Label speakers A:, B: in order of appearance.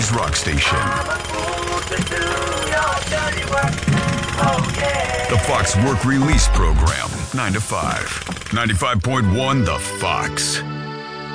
A: City's rock station. The Fox Work Release Program, 9 to 5. 95.1 The Fox.